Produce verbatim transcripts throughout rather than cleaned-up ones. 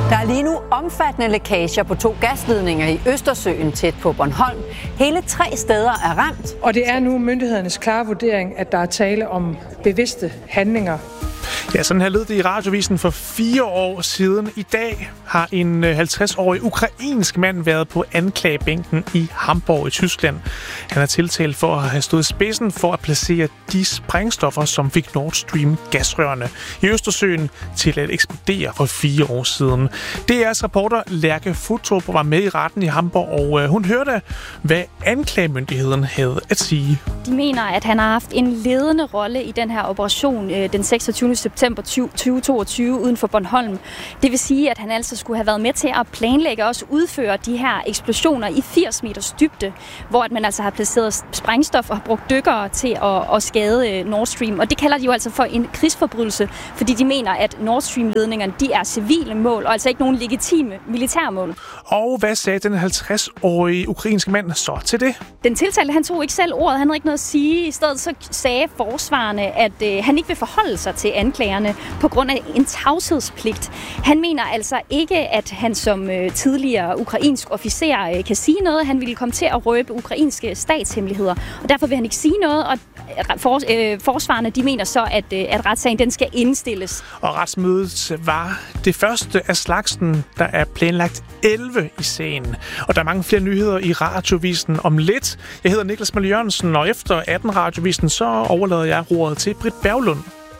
Der er lige nu omfattende lækager på to gasledninger i Østersøen tæt på Bornholm. Hele tre steder er ramt. Og det er nu myndighedernes klare vurdering, at der er tale om bevidste handlinger. Ja, sådan her lød det i Radiovisen for fire år siden. I dag har en halvtreds-årig ukrainsk mand været på anklagebænken i Hamburg i Tyskland. Han er tiltalt for at have stået i spidsen for at placere de sprængstoffer, som fik Nord Stream gasrørene i Østersøen til at eksplodere for fire år siden. D R's reporter Lærke Futtrup var med i retten i Hamburg, og hun hørte, hvad anklagemyndigheden havde at sige. De mener, at han har haft en ledende rolle i den her operation den seksogtyvende september tyve toogtyve uden for Bornholm. Det vil sige, at han altså skulle have været med til at planlægge og også udføre de her eksplosioner i firs meters dybde, hvor man altså har placeret sprængstof og har brugt dykkere til at, at skade Nord Stream. Og det kalder de jo altså for en krigsforbrydelse, fordi de mener, at Nord Stream-ledningerne de er civile mål, og altså ikke nogen legitime militærmål. Og hvad sagde den halvtreds-årige ukrainske mand så til det? Den tiltalte, han tog ikke selv ordet, han havde ikke noget at sige. I stedet så sagde forsvarerne, at øh, han ikke vil forholde sig til anklagerne på grund af en tavshedspligt. Han mener altså ikke, at han som øh, tidligere ukrainsk officer øh, kan sige noget. Han ville komme til at røbe ukrainske statshemmeligheder, og derfor vil han ikke sige noget, og for, øh, forsvarerne de mener så, at, øh, at retssagen den skal indstilles. Og retsmødet var det første af slagsen, der er planlagt elleve i sagen. Og der er mange flere nyheder i Radiovisen om lidt. Jeg hedder Niklas Møller Jørgensen, og efter atten Radiovisen, så overlader jeg roret til Britt Berglund.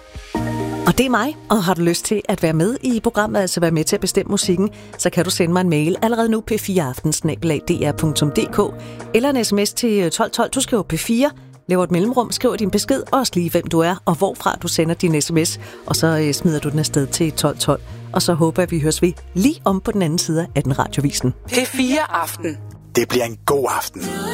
Og det er mig, og har du lyst til at være med i programmet, altså være med til at bestemme musikken, så kan du sende mig en mail allerede nu p fire aften snabel-a d r punktum d k eller en sms til tolv tolv. Du skriver P fire, laver et mellemrum, skriver din besked, og også lige hvem du er, og hvorfra du sender din sms, og så øh, smider du den afsted til tolv tolv. Og så håber jeg, at vi høres ved lige om på den anden side af den Radiovisen. P fire aften. Det bliver en god aften.